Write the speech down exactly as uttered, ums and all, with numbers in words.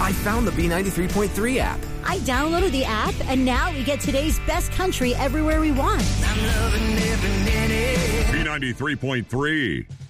I found the B ninety-three point three app. I downloaded the app, and now we get today's best country everywhere we want. B ninety-three point three,